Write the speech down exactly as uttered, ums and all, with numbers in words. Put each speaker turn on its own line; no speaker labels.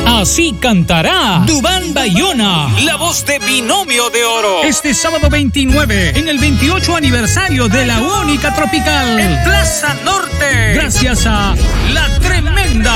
Así cantará Duván Bayona, la voz de Binomio de Oro. Este sábado veintinueve, en el veintiocho aniversario de la Única Tropical, en Plaza Norte. Gracias a La Tremenda.